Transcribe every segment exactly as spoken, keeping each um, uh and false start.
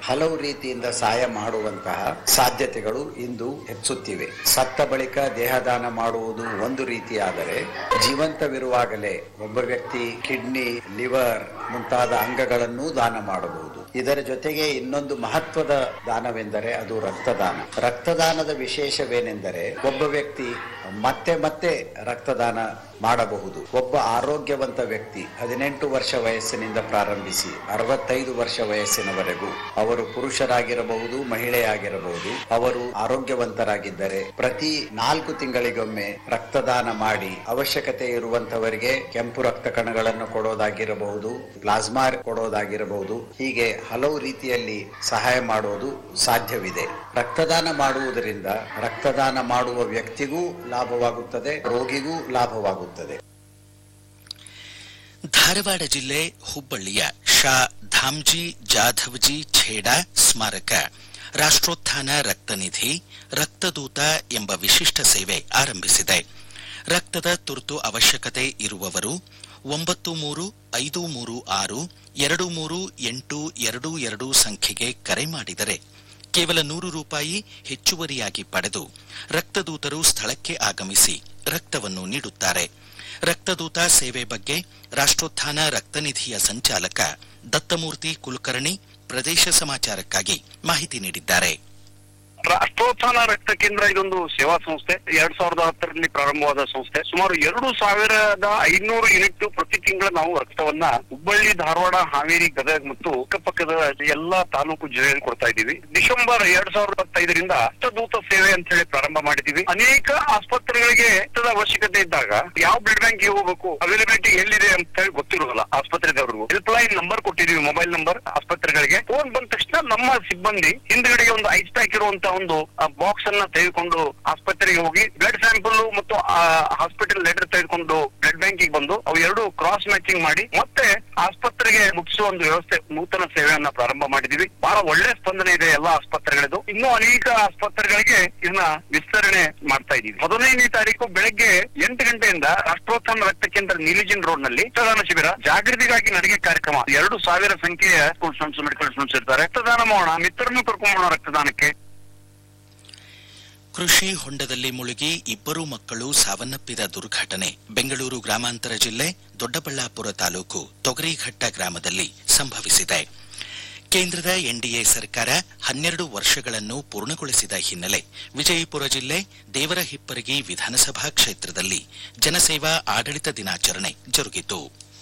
ಹಲವು ರೀತಿಯಿಂದ ಸಹಾಯ ಮಾಡುವಂತಹ ಸಾಧ್ಯತೆಗಳು ಇಂದು ಹೆಚ್ಚುತ್ತಿವೆ. ಸತ್ತ ಬಳಿಕ ದೇಹದಾನ ಮಾಡುವುದು ಒಂದು ರೀತಿಯಾದರೆ, ಜೀವಂತವಿರುವಾಗಲೇ ಒಬ್ಬ ವ್ಯಕ್ತಿ ಕಿಡ್ನಿ, ಲಿವರ್ ಮುಂತಾದ ಅಂಗಗಳನ್ನು ದಾನ ಮಾಡಬಹುದು. ಇದರ ಜೊತೆಗೆ ಇನ್ನೊಂದು ಮಹತ್ವದ ದಾನವೆಂದರೆ ಅದು ರಕ್ತದಾನ. ರಕ್ತದಾನದ ವಿಶೇಷವೇನೆಂದರೆ ಒಬ್ಬ ವ್ಯಕ್ತಿ ಮತ್ತೆ ಮತ್ತೆ ರಕ್ತದಾನ ಮಾಡಬಹುದು. ಒಬ್ಬ ಆರೋಗ್ಯವಂತ ವ್ಯಕ್ತಿ ಹದಿನೆಂಟು ವರ್ಷ ವಯಸ್ಸಿನಿಂದ ಪ್ರಾರಂಭಿಸಿ ಅರವತ್ತೈದು ವರ್ಷ ವಯಸ್ಸಿನವರೆಗೂ, ಅವರು ಪುರುಷರಾಗಿರಬಹುದು, ಮಹಿಳೆಯಾಗಿರಬಹುದು, ಅವರು ಆರೋಗ್ಯವಂತರಾಗಿದ್ದರೆ ಪ್ರತಿ ನಾಲ್ಕು ತಿಂಗಳಿಗೊಮ್ಮೆ ರಕ್ತದಾನ ಮಾಡಿ ಅವಶ್ಯಕತೆ ಇರುವಂತವರಿಗೆ ಕೆಂಪು ರಕ್ತ ಕಣಗಳನ್ನು ಕೊಡೋದಾಗಿರಬಹುದು, ಪ್ಲಾಸ್ಮಾ ಕೊಡೋದಾಗಿರಬಹುದು, ಹೀಗೆ ಹಲವು ರೀತಿಯಲ್ಲಿ ಸಹಾಯ ಮಾಡೋದು ಸಾಧ್ಯವಿದೆ. ರಕ್ತದಾನ ಮಾಡುವುದರಿಂದ ರಕ್ತದಾನ ಮಾಡುವ ವ್ಯಕ್ತಿಗೂ ಲಾಭವಾಗುತ್ತದೆ, ರೋಗಿಗೂ ಲಾಭವಾಗುತ್ತದೆ. ಧಾರವಾಡ ಜಿಲ್ಲೆ ಹುಬ್ಬಳ್ಳಿಯ ಶಾ ಧಾಮ್ಜಿ ಜಾಧವ್ಜಿ ಛೇಡಾ ಸ್ಮಾರಕ ರಾಷ್ಟ್ರೋತ್ಥಾನ ರಕ್ತನಿಧಿ ರಕ್ತದೂತ ಎಂಬ ವಿಶಿಷ್ಟ ಸೇವೆ ಆರಂಭಿಸಿದೆ. ರಕ್ತದ ತುರ್ತು ಅವಶ್ಯಕತೆ ಇರುವವರು ಒಂಬತ್ತು ಮೂರು ಐದು ಮೂರು ಆರು ಎರಡು ಮೂರು ಎಂಟು ಎರಡು ಎರಡು ಸಂಖ್ಯೆಗೆ ಕರೆ ಮಾಡಿದರೆ ಕೇವಲ ನೂರು ರೂಪಾಯಿ ಹೆಚ್ಚುವರಿಯಾಗಿ ಪಡೆದು ರಕ್ತದೂತರು ಸ್ಥಳಕ್ಕೆ ಆಗಮಿಸಿ ರಕ್ತವನ್ನು ನೀಡುತ್ತಾರೆ. ರಕ್ತದೂತ ಸೇವೆ ಬಗ್ಗೆ ರಾಷ್ಟ್ರೋತ್ಥಾನ ರಕ್ತನಿಧಿಯ ಸಂಚಾಲಕ ದತ್ತಮೂರ್ತಿ ಕುಲಕರ್ಣಿ ಪ್ರದೇಶ ಸಮಾಚಾರಕ್ಕಾಗಿ ಮಾಹಿತಿ ನೀಡಿದ್ದಾರೆ. ರಾಷ್ಟ್ರೋತ್ಥಾನ ರಕ್ತ ಕೇಂದ್ರ ಇದೊಂದು ಸೇವಾ ಸಂಸ್ಥೆ. ಎರಡ್ ಸಾವಿರದ ಹತ್ತರಲ್ಲಿ ಪ್ರಾರಂಭವಾದ ಸಂಸ್ಥೆ. ಸುಮಾರು ಎರಡು ಸಾವಿರದ ಐನೂರು ಯೂನಿಟ್ ಪ್ರತಿ ತಿಂಗಳ ನಾವು ರಕ್ತವನ್ನ ಹುಬ್ಬಳ್ಳಿ, ಧಾರವಾಡ, ಹಾವೇರಿ, ಗದಗ ಮತ್ತು ಅಕ್ಕಪಕ್ಕದ ಎಲ್ಲಾ ತಾಲೂಕು ಜಿಲ್ಲೆಯಲ್ಲಿ ಕೊಡ್ತಾ ಇದ್ದೀವಿ. ಡಿಸೆಂಬರ್ ಎರಡ್ ಸಾವಿರದ ಹತ್ತೈದರಿಂದ ರಕ್ತದೂತ ಸೇವೆ ಅಂತ ಹೇಳಿ ಪ್ರಾರಂಭ ಮಾಡಿದೀವಿ. ಅನೇಕ ಆಸ್ಪತ್ರೆಗಳಿಗೆ ರಕ್ತದ ಅವಶ್ಯಕತೆ ಇದ್ದಾಗ ಯಾವ ಬ್ಲಡ್ ಬ್ಯಾಂಕ್ ಹೋಗಬೇಕು, ಅವೈಲಬಿಲಿಟಿ ಎಲ್ಲಿದೆ ಅಂತ ಹೇಳಿ ಗೊತ್ತಿರೋದಿಲ್ಲ ಆಸ್ಪತ್ರೆದವ್ರಿಗೂ. Help line number ಕೊಟ್ಟಿದೀವಿ, mobile number. ಆಸ್ಪತ್ರೆಗಳಿಗೆ ಫೋನ್ ಬಂದ ತಕ್ಷಣ ನಮ್ಮ ಸಿಬ್ಬಂದಿ ಹಿಂದ್ಗಡೆಗೆ ಒಂದು ಐಸ್ ಪ್ಯಾಕ್ ಇರುವಂತ ಒಂದು ಬಾಕ್ಸ್ ಅನ್ನ ತೆಗೆದುಕೊಂಡು ಆಸ್ಪತ್ರೆಗೆ ಹೋಗಿ ಬ್ಲಡ್ ಸ್ಯಾಂಪಲ್ ಮತ್ತು ಹಾಸ್ಪಿಟಲ್ ಲೆಟರ್ ತೆಗೆದುಕೊಂಡು ಬ್ಲಡ್ ಬ್ಯಾಂಕಿಗೆ ಬಂದು ಅವು ಎರಡು ಕ್ರಾಸ್ ಮ್ಯಾಚಿಂಗ್ ಮಾಡಿ ಮತ್ತೆ ಆಸ್ಪತ್ರೆಗೆ ಮುಗಿಸುವ ಒಂದು ವ್ಯವಸ್ಥೆ, ನೂತನ ಸೇವೆಯನ್ನ ಪ್ರಾರಂಭ ಮಾಡಿದೀವಿ. ಬಹಳ ಒಳ್ಳೆ ಸ್ಪಂದನೆ ಇದೆ ಎಲ್ಲಾ ಆಸ್ಪತ್ರೆಗಳದು. ಇನ್ನೂ ಅನೇಕ ಆಸ್ಪತ್ರೆಗಳಿಗೆ ಇದನ್ನ ವಿಸ್ತರಣೆ ಮಾಡ್ತಾ ಇದೀವಿ. ಹದಿನೈದನೇ ತಾರೀಕು ಬೆಳಗ್ಗೆ ಎಂಟು ಗಂಟೆಯಿಂದ ರಾಷ್ಟ್ರೋತ್ಥಾನ ರಕ್ತ ಕೇಂದ್ರ ನೀಲಿಜಿನ್ ರೋಡ್ ನಲ್ಲಿ ರಕ್ತದಾನ ಶಿಬಿರ, ಜಾಗೃತಿಗಾಗಿ ನಡಿಗೆ ಕಾರ್ಯಕ್ರಮ. ಎರಡು ಸಾವಿರ ಸಂಖ್ಯೆಯ ಸ್ಕೂಲ್ ಸ್ಟೂಡೆಂಟ್ಸ್, ಮೆಡಿಕಲ್ ಸ್ಟೂಡೆಂಟ್ಸ್ ಇರ್ತಾರೆ. ರಕ್ತದಾನ ಮಾಡೋಣ, ಮಿತ್ರರನ್ನು ಕರ್ಕೊಂಬೋಣ ರಕ್ತದಾನಕ್ಕೆ. ಕೃಷಿ ಹೊಂಡದಲ್ಲಿ ಮುಳುಗಿ ಇಬ್ಬರು ಮಕ್ಕಳು ಸಾವನ್ನಪ್ಪಿದ ದುರ್ಘಟನೆ ಬೆಂಗಳೂರು ಗ್ರಾಮಾಂತರ ಜಿಲ್ಲೆ ದೊಡ್ಡಬಳ್ಳಾಪುರ ತಾಲೂಕು ತೊಗರಿಘಟ್ಟ ಗ್ರಾಮದಲ್ಲಿ ಸಂಭವಿಸಿದೆ. ಕೇಂದ್ರದ ಎನ್ಡಿಎ ಸರ್ಕಾರ ಹನ್ನೆರಡು ವರ್ಷಗಳನ್ನು ಪೂರ್ಣಗೊಳಿಸಿದ ಹಿನ್ನೆಲೆ ವಿಜಯಪುರ ಜಿಲ್ಲೆ ದೇವರಹಿಪ್ಪರಗಿ ವಿಧಾನಸಭಾ ಕ್ಷೇತ್ರದಲ್ಲಿ ಜನಸೇವಾ ಆಡಳಿತ ದಿನಾಚರಣೆ ಜರುಗಿತು.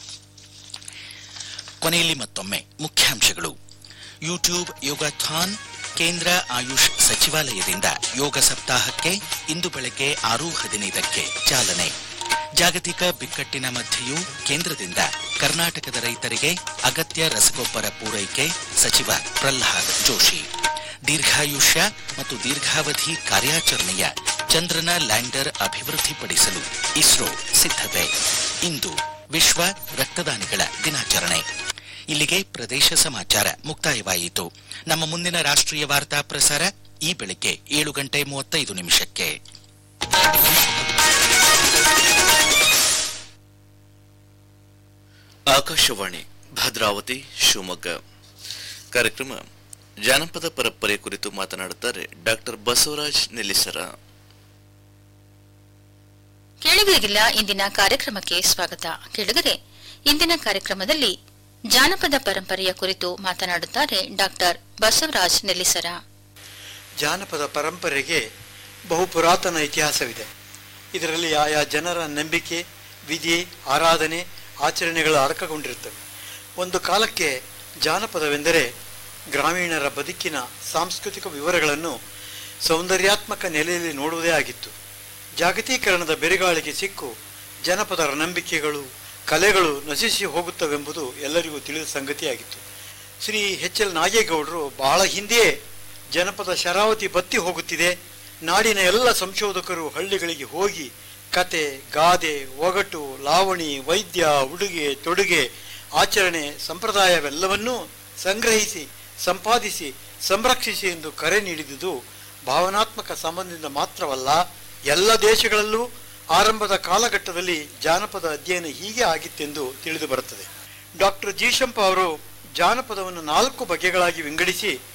ಕೊನೆಯಲ್ಲಿ ಮತ್ತೊಮ್ಮೆ ಮುಖ್ಯಾಂಶಗಳು. ಯೂಟ್ಯೂಬ್ ಯೋಗಾಥಾನ್, ಕೇಂದ್ರ ಆಯುಷ್ ಸಚಿವಾಲಯದಿಂದ ಯೋಗ ಸಪ್ತಾಹಕ್ಕೆ ಇಂದು ಬೆಳಗ್ಗೆ ಆರು ಹದಿನೈದಕ್ಕೆ ಚಾಲನೆ. ಜಾಗತಿಕ ಬಿಕ್ಕಟ್ಟಿನ ಮಧ್ಯೆಯೂ ಕೇಂದ್ರದಿಂದ ಕರ್ನಾಟಕದ ರೈತರಿಗೆ ಅಗತ್ಯ ರಸಗೊಬ್ಬರ ಪೂರೈಕೆ, ಸಚಿವ ಪ್ರಹ್ಲಾದ್ ಜೋಶಿ. ದೀರ್ಘಾಯುಷ್ಯ ಮತ್ತು ದೀರ್ಘಾವಧಿ ಕಾರ್ಯಾಚರಣೆಯ ಚಂದ್ರನ ಲ್ಯಾಂಡರ್ ಅಭಿವೃದ್ಧಿಪಡಿಸಲು ಇಸ್ರೋ ಸಿದ್ಧತೆ. ಇಂದು ವಿಶ್ವ ರಕ್ತದಾನಿಗಳ ದಿನಾಚರಣೆ. ಇಲ್ಲಿಗೆ ಪ್ರದೇಶ ಸಮಾಚಾರ ಮುಕ್ತಾಯವಾಯಿತು. ನಮ್ಮ ಮುಂದಿನ ರಾಷ್ಟ್ರೀಯ ವಾರ್ತಾ ಪ್ರಸಾರ ಈ ಬೆಳಗ್ಗೆ ಏಳು ಗಂಟೆ ಮೂವತ್ತೈದು ನಿಮಿಷಕ್ಕೆ. ಆಕಾಶವಾಣಿ ಭದ್ರಾವತಿ ಶಿವಮೊಗ್ಗ. ಕಾರ್ಯಕ್ರಮ ಜಾನಪದ ಪರಂಪರೆ ಕುರಿತು ಮಾತನಾಡುತ್ತಾರೆ ಡಾಕ್ಟರ್ ಬಸವರಾಜ್ ನೆಲ್ಲಿಸರ. ಕೇಳುಗರಿಗೆಲ್ಲ ಇಂದಿನ ಕಾರ್ಯಕ್ರಮಕ್ಕೆ ಸ್ವಾಗತ. ಕೇಳುಗರೆ, ಇಂದಿನ ಕಾರ್ಯಕ್ರಮದಲ್ಲಿ ಜಾನಪದ ಪರಂಪರೆಯ ಕುರಿತು ಮಾತನಾಡುತ್ತಾರೆ ಡಾಕ್ಟರ್ ಬಸವರಾಜ್ ನೆಲ್ಲಿಸರ. ಜಾನಪದ ಪರಂಪರೆಗೆ ಬಹು ಪುರಾತನ ಇತಿಹಾಸವಿದೆ. ಇದರಲ್ಲಿ ಆಯಾ ಜನರ ನಂಬಿಕೆ, ವಿಧಿ, ಆರಾಧನೆ, ಆಚರಣೆಗಳು ಅಡಕಗೊಂಡಿರುತ್ತವೆ. ಒಂದು ಕಾಲಕ್ಕೆ ಜಾನಪದವೆಂದರೆ ಗ್ರಾಮೀಣರ ಬದುಕಿನ ಸಾಂಸ್ಕೃತಿಕ ವಿವರಗಳನ್ನು ಸೌಂದರ್ಯಾತ್ಮಕ ನೆಲೆಯಲ್ಲಿ ನೋಡುವುದೇ ಆಗಿತ್ತು. ಜಾಗತೀಕರಣದ ಬೆರೆಗಾಳಿಗೆ ಸಿಕ್ಕು ಜನಪದರ ನಂಬಿಕೆಗಳು, ಕಲೆಗಳು ನಶಿಸಿ ಹೋಗುತ್ತವೆಂಬುದು ಎಲ್ಲರಿಗೂ ತಿಳಿದ ಸಂಗತಿಯಾಗಿತ್ತು. ಶ್ರೀ ಎಚ್ ಎಲ್ ನಾಗೇಗೌಡರು ಬಹಳ ಹಿಂದೆಯೇ ಜನಪದ ಶರಾವತಿ ಬತ್ತಿ ಹೋಗುತ್ತಿದೆ, ನಾಡಿನ ಎಲ್ಲ ಸಂಶೋಧಕರು ಹಳ್ಳಿಗಳಿಗೆ ಹೋಗಿ ಕತೆ, ಗಾದೆ, ಒಗಟು, ಲಾವಣಿ, ವೈದ್ಯ, ಉಡುಗೆ ತೊಡುಗೆ, ಆಚರಣೆ, ಸಂಪ್ರದಾಯವೆಲ್ಲವನ್ನೂ ಸಂಗ್ರಹಿಸಿ, ಸಂಪಾದಿಸಿ, ಸಂರಕ್ಷಿಸಿ ಎಂದು ಕರೆ ನೀಡಿದುದು ಭಾವನಾತ್ಮಕ ಸಂಬಂಧದಿಂದ ಮಾತ್ರವಲ್ಲ, ಎಲ್ಲ ದೇಶಗಳಲ್ಲೂ ಆರಂಭದ ಕಾಲಘಟ್ಟದಲ್ಲಿ ಜಾನಪದ ಅಧ್ಯಯನ ಹೀಗೆ ಆಗಿತ್ತೆಂದು ತಿಳಿದು ಬರುತ್ತದೆ. ಡಾಕ್ಟರ್ ಜಿ ಶಂಪ ಅವರು ಜಾನಪದವನ್ನು ನಾಲ್ಕು ಬಗೆಗಳಾಗಿ ವಿಂಗಡಿಸಿ